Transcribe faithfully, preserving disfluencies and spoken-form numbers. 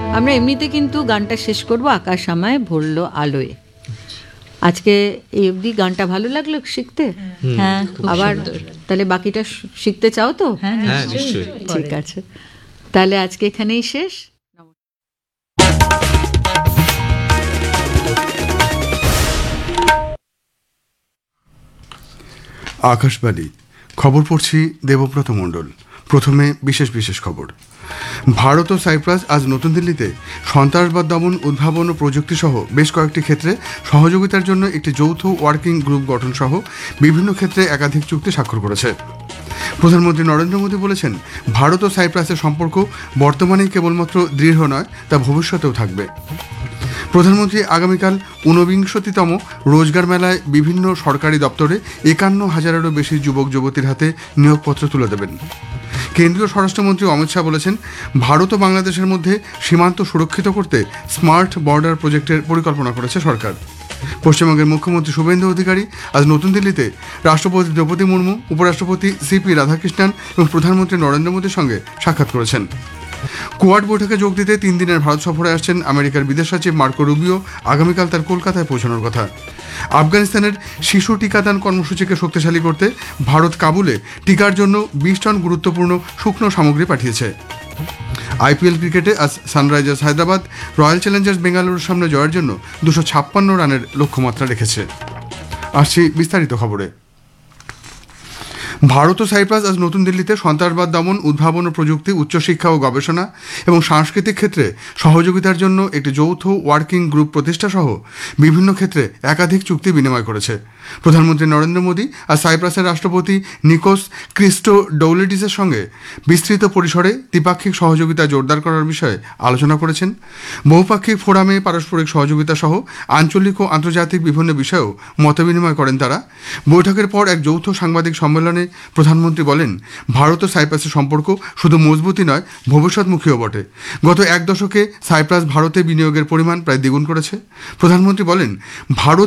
আমরা এমনিতে কিন্তু গানটা শেষ করব আকাশ আমায় ভরলো আলোয়। আজকে এই অবধি গানটা ভালো লাগলো শিখতে? হ্যাঁ, আবার তাহলে বাকিটা শিখতে চাও তো? হ্যাঁ হ্যাঁ, নিশ্চয়ই। নিশ্চয়ই। ঠিক আছে, তাহলে আজকে এখানেই শেষ। আকাশবাণী খবর পড়ছি দেবব্রত মণ্ডল। প্রথমে বিশেষ বিশেষ খবর। ভারত ও সাইপ্রাস আজ নতুন দিল্লিতে সন্ত্রাসবাদ দমন, উদ্ভাবন ও প্রযুক্তি সহ বেশ কয়েকটি ক্ষেত্রে সহযোগিতার জন্য একটি যৌথ ওয়ার্কিং গ্রুপ গঠন সহ বিভিন্ন ক্ষেত্রে একাধিক চুক্তি স্বাক্ষর করেছে। প্রধানমন্ত্রী নরেন্দ্র মোদী বলেছেন, ভারত ও সাইপ্রাসের সম্পর্ক বর্তমানেই কেবলমাত্র দৃঢ় নয়, তা ভবিষ্যতেও থাকবে। প্রধানমন্ত্রী আগামীকাল ঊনবিংশতিতম রোজগার মেলায় বিভিন্ন সরকারি দপ্তরে একান্ন হাজারেরও বেশি যুবক যুবতীর হাতে নিয়োগপত্র তুলে দেবেন। কেন্দ্রীয় স্বরাষ্ট্রমন্ত্রী অমিত শাহ বলেছেন, ভারত ও বাংলাদেশের মধ্যে সীমান্ত সুরক্ষিত করতে স্মার্ট বর্ডার প্রজেক্টের পরিকল্পনা করেছে সরকার। পশ্চিমবঙ্গের মুখ্যমন্ত্রী শুভেন্দু অধিকারী আজ নতুন দিল্লিতে রাষ্ট্রপতি দ্রৌপদী মুর্মু, উপরাষ্ট্রপতি সিপি রাধাকৃষ্ণন এবং প্রধানমন্ত্রী নরেন্দ্র মোদীর সঙ্গে সাক্ষাৎ করেছেন। কোয়াড বৈঠকে যোগ দিতে তিন দিনের ভারত সফরে আসছেন আমেরিকার বিদেশ সচিব মার্কো রুবিও। আগামীকাল তার কলকাতায় পৌঁছানোর কথা। আফগানিস্তানের শিশু টিকাদান কর্মসূচিকে শক্তিশালী করতে ভারত কাবুলে টিকার জন্য বিশ টন গুরুত্বপূর্ণ শুকনো সামগ্রী পাঠিয়েছে। আইপিএল ক্রিকেটে আজ সানরাইজার্স হায়দ্রাবাদ রয়্যাল চ্যালেঞ্জার্স বেঙ্গালুরুর সামনে জয়ের জন্য দুশো ছাপ্পান্ন রানের লক্ষ্যমাত্রা রেখেছে। আসছি বিস্তারিত খবরে। ভারত ও সাইপ্রাস আজ নতুন দিল্লিতে সন্ত্রাসবাদ দমন, উদ্ভাবন ও প্রযুক্তি, উচ্চশিক্ষা ও গবেষণা এবং সাংস্কৃতিক ক্ষেত্রে সহযোগিতার জন্য একটি যৌথ ওয়ার্কিং গ্রুপ প্রতিষ্ঠা সহ বিভিন্ন ক্ষেত্রে একাধিক চুক্তি বিনিময় করেছে। প্রধানমন্ত্রী নরেন্দ্র মোদী আর সাইপ্রাসের রাষ্ট্রপতি নিকোস ক্রিস্টোডৌলিডিসের সঙ্গে বিস্তৃত পরিসরে দ্বিপাক্ষিক সহযোগিতা জোরদার করার বিষয়ে আলোচনা করেছেন। বহুপাক্ষিক ফোরামে পারস্পরিক সহযোগিতা সহ আঞ্চলিক ও আন্তর্জাতিক বিভিন্ন বিষয়েও মতবিনিময় করেন তারা। বৈঠকের পর এক যৌথ সাংবাদিক সম্মেলনে প্রধানমন্ত্রী বলেন, ভারত ও সাইপ্রাসের সম্পর্ক শুধু মজবুতই নয়, ভবিষ্যৎমুখীও বটে। গত এক দশকে সাইপ্রাস ভারতে বিনিয়োগের পরিমাণ প্রায় দ্বিগুণ করেছে। প্রধানমন্ত্রী বলেন, ভারত